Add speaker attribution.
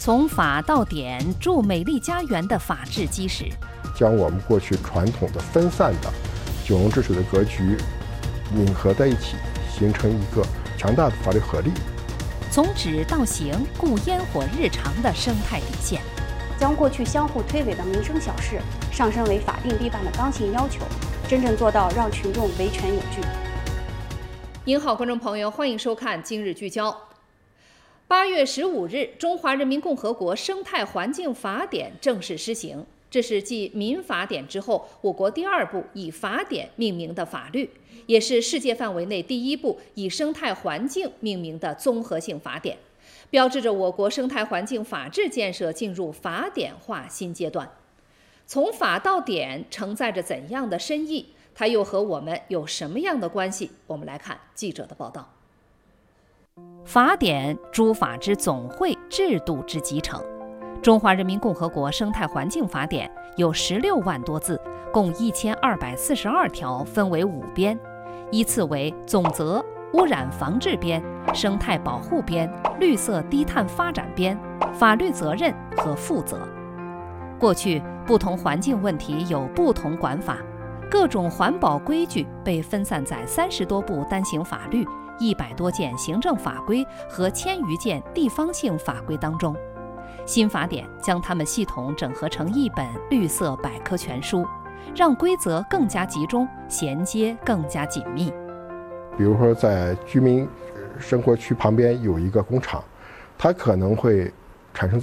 Speaker 1: 从法到典，筑美丽家园的法治基石，
Speaker 2: 将我们过去传统的分散的九龙治水的格局拧合在一起，形成一个强大的法律合力。
Speaker 1: 从旨到行，固烟火日常的生态底线，
Speaker 3: 将过去相互推诿的民生小事上升为法定必办的刚性要求，真正做到让群众维权有据。
Speaker 1: 您好，观众朋友，欢迎收看《今日聚焦》。8月15日，《中华人民共和国生态环境法典》正式施行，这是继民法典之后，我国第2部以法典命名的法律，也是世界范围内第1部以生态环境命名的综合性法典，标志着我国生态环境法治建设进入法典化新阶段。从法到典承载着怎样的深意？它又和我们有什么样的关系？我们来看记者的报道。法典，诸法之总汇，制度之集成。中华人民共和国生态环境法典有16万多字，共1242条，分为5编，依次为总则、污染防治编、生态保护编、绿色低碳发展编、法律责任和负责。过去，不同环境问题有不同管法，各种环保规矩被分散在30多部单行法律、100多件行政法规和1000余件地方性法规当中。新法典将它们系统整合成一本绿色百科全书，让规则更加集中，衔接更加紧密。
Speaker 2: 比如说，在居民生活区旁边有一个工厂，它可能会产生